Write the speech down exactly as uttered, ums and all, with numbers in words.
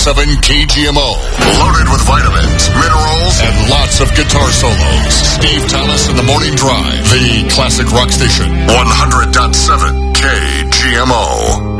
seven K G M O. Loaded with vitamins, minerals, and lots of guitar solos. Steve Tallis in the Morning Drive. The classic rock station. one hundred point seven K G M O.